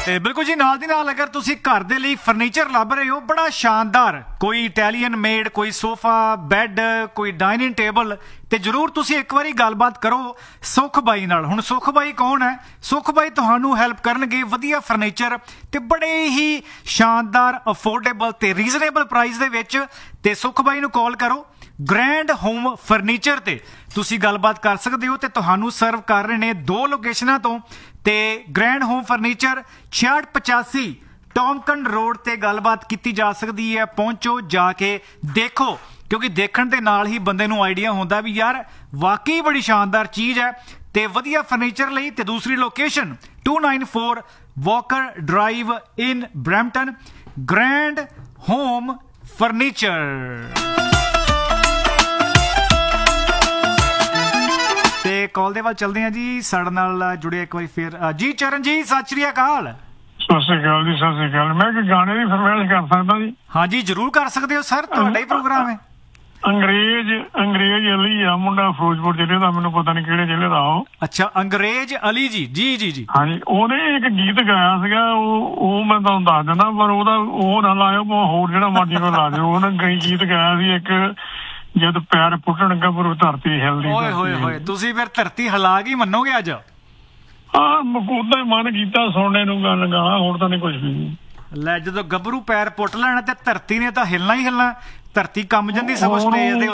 ਤੇ ਬਿਲਕੁਲ ਜੀ, ਨਾਲ ਦੀ ਨਾਲ ਅਗਰ ਤੁਸੀਂ ਘਰ ਦੇ ਲਈ ਫਰਨੀਚਰ ਲੱਭ ਰਹੇ ਹੋ ਬੜਾ ਸ਼ਾਨਦਾਰ, ਕੋਈ ਇਟਾਲੀਅਨ ਮੇਡ, ਕੋਈ ਸੋਫਾ, ਬੈੱਡ, ਕੋਈ ਡਾਈਨਿੰਗ ਟੇਬਲ, ਤੇ ਜ਼ਰੂਰ ਤੁਸੀਂ ਇੱਕ ਵਾਰੀ ਗੱਲਬਾਤ ਕਰੋ ਸੁਖ ਬਾਈ ਨਾਲ। ਹੁਣ ਸੁਖ ਬਾਈ ਕੌਣ ਹੈ? ਸੁਖ ਬਾਈ ਤੁਹਾਨੂੰ ਹੈਲਪ ਕਰਨਗੇ ਵਧੀਆ ਫਰਨੀਚਰ ਤੇ ਬੜੇ ਹੀ ਸ਼ਾਨਦਾਰ, ਅਫੋਰਡੇਬਲ ਤੇ ਰੀਜ਼ਨੇਬਲ ਪ੍ਰਾਈਸ ਦੇ ਵਿੱਚ। ਤੇ ਸੁਖ ਬਾਈ ਨੂੰ ਕਾਲ ਕਰੋ। ਗ੍ਰੈਂਡ ਹੋਮ ਫਰਨੀਚਰ ਤੇ ਤੁਸੀਂ ਗੱਲਬਾਤ ਕਰ ਸਕਦੇ ਹੋ ਤੇ ਤੁਹਾਨੂੰ ਸਰਵ ਕਰ ਰਹੇ ਨੇ 2 ਲੋਕੇਸ਼ਨਾਂ ਤੋਂ। ਤੇ ਗ੍ਰੈਂਡ ਹੋਮ ਫਰਨੀਚਰ 6685 ਟੌਮਕਨ ਰੋਡ ਤੇ ਗੱਲਬਾਤ ਕੀਤੀ ਜਾ ਸਕਦੀ ਹੈ। ਪਹੁੰਚੋ, ਜਾ ਕੇ ਦੇਖੋ, ਕਿਉਂਕਿ ਦੇਖਣ ਦੇ ਨਾਲ ਹੀ ਬੰਦੇ ਨੂੰ ਆਈਡੀਆ ਹੁੰਦਾ ਵੀ ਯਾਰ ਵਾਕਈ ਬੜੀ ਸ਼ਾਨਦਾਰ ਚੀਜ਼ ਹੈ। ਤੇ ਵਧੀਆ ਫਰਨੀਚਰ ਲਈ ਤੇ ਦੂਸਰੀ ਲੋਕੇਸ਼ਨ 294 ਵਾਕਰ ਡਰਾਈਵ ਇਨ ਬਰੈਂਪਟਨ, ਗ੍ਰੈਂਡ ਹੋਮ ਫਰਨੀਚਰ। ਤੇ ਕਾਲ ਦੇ ਵੱਲ ਚਲਦੇ ਹਾਂ ਜੀ। ਸਾਡੇ ਨਾਲ ਜੁੜੇ ਇੱਕ ਵਾਰੀ ਫਿਰ ਜੀ ਚਰਨ ਜੀ, ਸਤਿ ਸ਼੍ਰੀ ਅਕਾਲ। ਸਤਿ ਸ਼੍ਰੀ ਅਕਾਲ ਜੀ, ਸਤਿ ਸ਼੍ਰੀ ਅਕਾਲ। ਮੈਂ ਕਿ ਗਾਣੇ ਦੀ ਫਰਮਾਇਸ਼ ਕਰ ਸਕਦਾ ਜੀ? ਹਾਂਜੀ ਜ਼ਰੂਰ ਕਰ ਸਕਦੇ ਹੋ ਸਰ, ਤੁਹਾਡਾ ਹੀ ਪ੍ਰੋਗਰਾਮ ਹੈ। ਅੰਗਰੇਜ਼ ਅਲੀ ਆ ਮੁੰਡਾ, ਫਿਰੋਜ਼ਪੁਰ ਜ਼ਿਲ੍ਹੇ ਦਾ, ਮੈਨੂੰ ਪਤਾ ਨਹੀਂ ਕਿਹੜੇ ਜ਼ਿਲ੍ਹੇ ਦਾ ਉਹ। ਅੱਛਾ, ਅੰਗਰੇਜ਼ ਅਲੀ ਜੀ, ਜੀ ਜੀ ਜੀ। ਹਾਂਜੀ, ਉਹਨੇ ਇੱਕ ਗੀਤ ਗਾਇਆ ਸੀਗਾ, ਉਹ ਮੈਂ ਤੁਹਾਨੂੰ ਦੱਸ ਦਿੰਦਾ, ਪਰ ਉਹਦਾ ਉਹ ਨਾ ਲਾਇਓ, ਹੋਰ ਜਿਹੜਾ ਮਰਜ਼ੀ ਕੋ ਲਾ ਦਿਓ। ਉਹਨੇ ਕਈ ਗੀਤ ਗਾਇਆ ਸੀ ਇੱਕ, ਜਦ ਪੈਰ ਪੁੱਟਣ ਗੱਭਰੂ ਧਰਤੀ ਹਿਲਦੀ। ਓਏ ਹੋਏ ਹੋਏ, ਤੁਸੀਂ ਫਿਰ ਧਰਤੀ ਹਿਲਾ ਕੇ ਮੰਨੋਗੇ ਅੱਜ? ਹਾਂ, ਉਹਦਾ ਹੀ ਮਨ ਕੀਤਾ ਸੁਣਨੇ ਨੂੰ ਗਾਣਾ, ਹੋਰ ਤਾਂ ਨਹੀਂ ਕੁਛ ਵੀ। ਲੈ, ਜਦੋਂ ਗੱਭਰੂ ਪੈਰ ਪੁੱਟ ਲੈਣਾ ਤੇ ਧਰਤੀ ਨੇ ਤਾਂ ਹਿਲਣਾ ਹੀ ਹਿਲਣਾ। ਧਰਤੀ ਕੰਬ ਜਾਂਦੀ ਸਭ ਸਟੇਜ ਦੇ